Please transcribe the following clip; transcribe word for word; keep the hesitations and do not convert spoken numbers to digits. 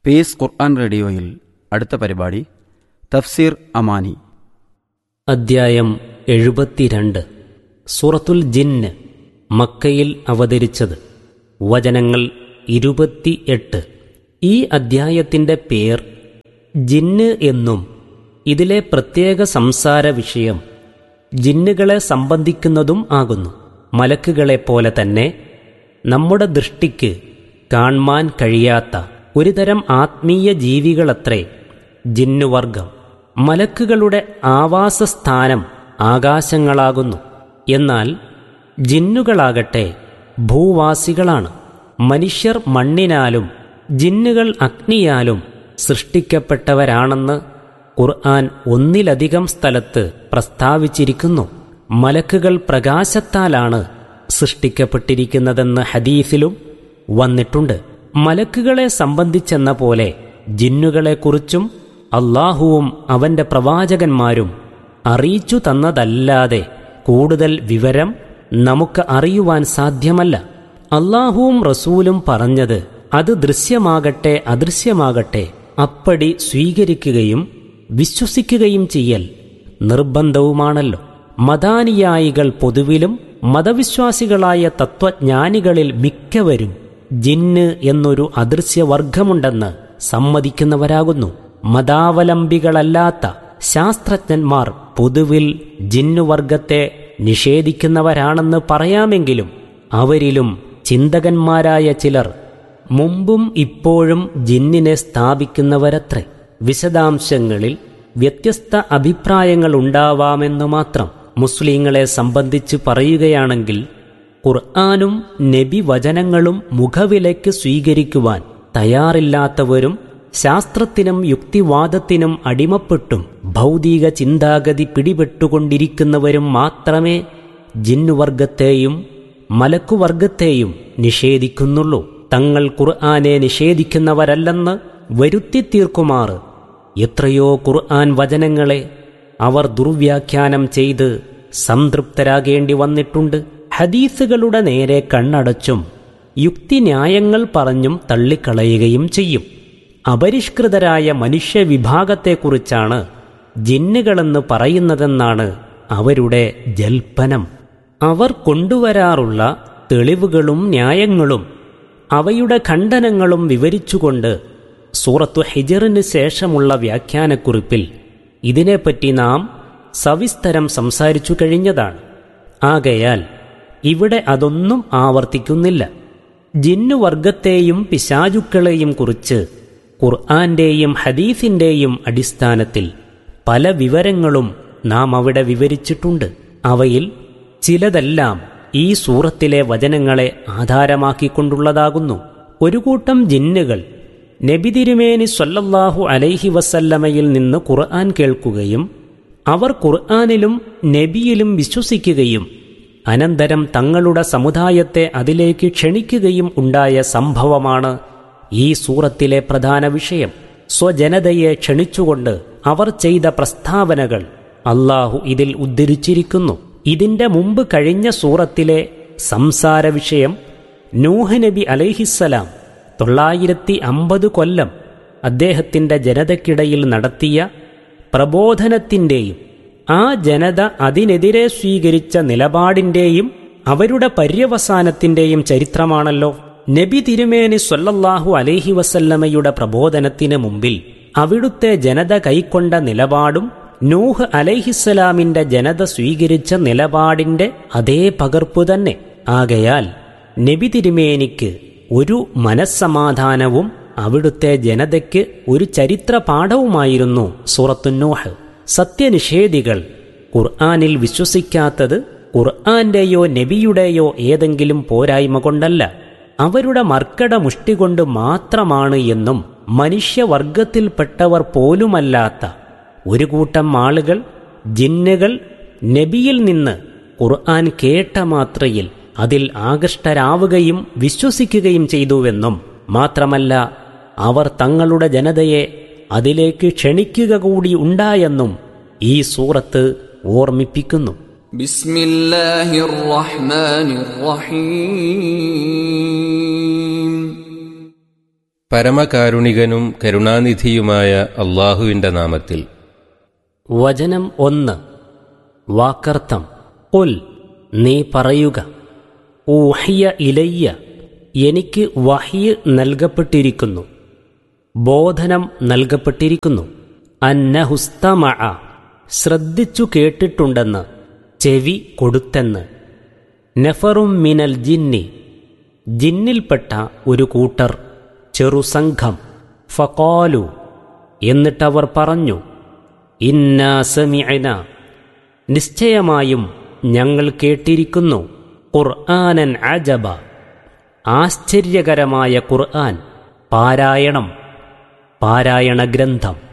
Piece ഖുർആൻ റേഡിയോയിൽ അടുത്ത പരിപാടി തഫ്സീർ അമാനി. അദ്ധ്യായം എഴുപത്തിരണ്ട്. സൂറത്തുൽ ജിന്ന്. മക്കയിൽ അവതരിച്ചത്. വചനങ്ങൾ ഇരുപത്തിയെട്ട്. ഈ അദ്ധ്യായത്തിൻ്റെ പേർ ജിന്ന് എന്നും ഇതിലെ പ്രത്യേക സംസാര വിഷയം ജിന്നുകളെ സംബന്ധിക്കുന്നതും ആകുന്നു. മലക്കുകളെപ്പോലെ തന്നെ നമ്മുടെ ദൃഷ്ടിക്ക് കാണാൻ കഴിയാത്ത ഒരുതരം ആത്മീയ ജീവികളത്രേ ജിന്നുവർഗം. മലക്കുകളുടെ ആവാസസ്ഥാനം ആകാശങ്ങളാകുന്നു. എന്നാൽ ജിന്നുകളാകട്ടെ ഭൂവാസികളാണ്. മനുഷ്യർ മണ്ണിനാലും ജിന്നുകൾ അഗ്നിയാലും സൃഷ്ടിക്കപ്പെട്ടവരാണെന്ന് ഖുർആൻ ഒന്നിലധികം സ്ഥലത്ത് പ്രസ്താവിച്ചിരിക്കുന്നു. മലക്കുകൾ പ്രകാശത്താലാണ് സൃഷ്ടിക്കപ്പെട്ടിരിക്കുന്നതെന്ന് ഹദീസിലും വന്നിട്ടുണ്ട്. മലക്കുകളെ സംബന്ധിച്ചെന്ന പോലെ ജിന്നുകളെക്കുറിച്ചും അല്ലാഹുവും അവന്റെ പ്രവാചകന്മാരും അറിയിച്ചു തന്നതല്ലാതെ കൂടുതൽ വിവരം നമുക്ക് അറിയുവാൻ സാധ്യമല്ല. അല്ലാഹുവും റസൂലും പറഞ്ഞത് അത് ദൃശ്യമാകട്ടെ അദൃശ്യമാകട്ടെ അപ്പടി സ്വീകരിക്കുകയും വിശ്വസിക്കുകയും ചെയ്യൽ നിർബന്ധവുമാണല്ലോ. മതാനുയായികൾ പൊതുവിലും മതവിശ്വാസികളായ തത്വജ്ഞാനികളിൽ മിക്കവരും ജിന്ന് എന്നൊരു അദൃശ്യവർഗമുണ്ടെന്ന് സമ്മതിക്കുന്നവരാകുന്നു. മതാവലംബികളല്ലാത്ത ശാസ്ത്രജ്ഞന്മാർ പൊതുവിൽ ജിന്നുവർഗത്തെ നിഷേധിക്കുന്നവരാണെന്ന് പറയാമെങ്കിലും അവരിലും ചിന്തകന്മാരായ ചിലർ മുമ്പും ഇപ്പോഴും ജിന്നിനെ സ്ഥാപിക്കുന്നവരത്രേ. വിശദാംശങ്ങളിൽ വ്യത്യസ്ത അഭിപ്രായങ്ങൾ ഉണ്ടാവാമെന്നു മാത്രം. മുസ്ലിങ്ങളെ സംബന്ധിച്ച് പറയുകയാണെങ്കിൽ ഖുർആനും നബി വചനങ്ങളും മുഖവിലയ്ക്ക് സ്വീകരിക്കുവാൻ തയ്യാറില്ലാത്തവരും ശാസ്ത്രത്തിനും യുക്തിവാദത്തിനും അടിമപ്പെട്ടും ഭൗതിക ചിന്താഗതി പിടിപെട്ടുകൊണ്ടിരിക്കുന്നവരും മാത്രമേ ജിന്നുവർഗത്തെയും മലക്കുവർഗത്തെയും നിഷേധിക്കുന്നുള്ളൂ. തങ്ങൾ ഖുർആനെ നിഷേധിക്കുന്നവരല്ലെന്ന് വരുത്തിത്തീർക്കുമാറ് എത്രയോ ഖുർആൻ വചനങ്ങളെ അവർ ദുർവ്യാഖ്യാനം ചെയ്ത് സംതൃപ്തരാകേണ്ടി വന്നിട്ടുണ്ട്. ഹദീസുകളുടെ നേരെ കണ്ണടച്ചും യുക്തിന്യായങ്ങൾ പറഞ്ഞും തള്ളിക്കളയുകയും ചെയ്യും. അപരിഷ്കൃതരായ മനുഷ്യവിഭാഗത്തെക്കുറിച്ചാണ് ജിന്നുകളെന്ന് പറയുന്നതെന്നാണ് അവരുടെ ജൽപ്പനം. അവർ കൊണ്ടുവരാറുള്ള തെളിവുകളും ന്യായങ്ങളും അവയുടെ ഖണ്ഡനങ്ങളും വിവരിച്ചുകൊണ്ട് സൂറത്തു ഹിജറിന് ശേഷമുള്ള വ്യാഖ്യാനക്കുറിപ്പിൽ ഇതിനെപ്പറ്റി നാം സവിസ്തരം സംസാരിച്ചു കഴിഞ്ഞതാണ്. ആകയാൽ ഇവിടെ അതൊന്നും ആവർത്തിക്കുന്നില്ല. ജിന്നുവർഗത്തെയും പിശാചുക്കളെയും കുറിച്ച് ഖുർആന്റെയും ഹദീസിന്റെയും അടിസ്ഥാനത്തിൽ പല വിവരങ്ങളും നാം അവിടെ വിവരിച്ചിട്ടുണ്ട്. അവയിൽ ചിലതെല്ലാം ഈ സൂറത്തിലെ വചനങ്ങളെ ആധാരമാക്കിക്കൊണ്ടുള്ളതാകുന്നു. ഒരു കൂട്ടം ജിന്നുകൾ നബി തിരുമേനി സ്വല്ലല്ലാഹു അലൈഹി വസല്ലമയിൽ നിന്ന് ഖുർആൻ കേൾക്കുകയും അവർ ഖുർആനിലും നബിയിലും വിശ്വസിക്കുകയും അനന്തരം തങ്ങളുടെ സമുദായത്തെ അതിലേക്ക് ക്ഷണിക്കുകയും ഉണ്ടായ സംഭവമാണ് ഈ സൂറത്തിലെ പ്രധാന വിഷയം. സ്വജനതയെ ക്ഷണിച്ചുകൊണ്ട് അവർ ചെയ്ത പ്രസ്താവനകൾ അല്ലാഹു ഇതിൽ ഉദ്ധരിച്ചിരിക്കുന്നു. ഇതിന്റെ മുമ്പ് കഴിഞ്ഞ സൂറത്തിലെ സംസാര വിഷയം നൂഹ് നബി അലൈഹിസ്സലാം തൊള്ളായിരത്തി അമ്പത് കൊല്ലം അദ്ദേഹത്തിന്റെ ജനതയ്ക്കിടയിൽ നടത്തിയ പ്രബോധനത്തിൻ്റെയും ആ ജനത അതിനെതിരെ സ്വീകരിച്ച നിലപാടിൻ്റെയും അവരുടെ പര്യവസാനത്തിൻ്റെയും ചരിത്രമാണല്ലോ. നബി തിരുമേനി സ്വല്ലല്ലാഹു അലൈഹി വസല്ലമയുടെ പ്രബോധനത്തിന് മുമ്പിൽ അവിടുത്തെ ജനത കൈക്കൊണ്ട നിലപാടും നൂഹ് അലൈഹിസ്സലാമിന്റെ ജനത സ്വീകരിച്ച നിലപാടിന്റെ അതേ പകർപ്പു തന്നെ. ആകയാൽ നബി തിരുമേനിക്ക് ഒരു മനസ്സമാധാനവും അവിടുത്തെ ജനതയ്ക്ക് ഒരു ചരിത്ര പാഠവുമായിരുന്നു സൂറത്തു നൂഹ്. സത്യനിഷേധികൾ ഖുർആനിൽ വിശ്വസിക്കാത്തത് ഖുർആന്റെയോ നബിയുടെയോ ഏതെങ്കിലും പോരായ്മ കൊണ്ടല്ല, അവരുടെ മർക്കട മുഷ്ടി കൊണ്ട് മാത്രമാണ് എന്നും മനുഷ്യവർഗത്തിൽപ്പെട്ടവർ പോലുമല്ലാത്ത ഒരു കൂട്ടം ആളുകൾ ജിന്നുകൾ നബിയിൽ നിന്ന് ഖുർആൻ കേട്ട മാത്രയിൽ അതിൽ ആകൃഷ്ടരാവുകയും വിശ്വസിക്കുകയും ചെയ്തുവെന്നും മാത്രമല്ല അവർ തങ്ങളുടെ ജനതയെ അതിലേക്ക് ക്ഷണിക്കുക കൂടി ഉണ്ടായെന്നും ഈ സൂറത്ത് ഓർമ്മിപ്പിക്കുന്നു. ബിസ്മില്ലാഹിർ റഹ്മാനിർ റഹീം. പരമകാരുണികനും കരുണാനിധിയുമായ അല്ലാഹുവിന്റെ നാമത്തിൽ. വചനം ഒന്ന്. വാക്കർത്ഥം. ഖുൽ, നീ പറയുക. ഊഹിയ ഇലയ്യ, എനിക്ക് വഹ്യ് നൽകപ്പെട്ടിരിക്കുന്നു, ബോധനം നൽകപ്പെട്ടിരിക്കുന്നു. അന്നഹുസ്തമഅ, ശ്രദ്ധിച്ചു കേട്ടിട്ടുണ്ടെന്ന്, ചെവി കൊടുത്തെന്ന്. നഫറും മിനൽ ജിന്നി, ജിന്നിൽപ്പെട്ട ഒരു കൂട്ടർ, ചെറുസംഘം. ഫഖാലു, എന്നിട്ടവർ പറഞ്ഞു, ഇന്നാ സമിഅന, നിശ്ചയമായും ഞങ്ങൾ കേട്ടിരിക്കുന്നു, ഖുർആനൻ അജബ, ആശ്ചര്യകരമായ ഖുർആൻ, പാരായണം, പാരായണ ഗ്രന്ഥം.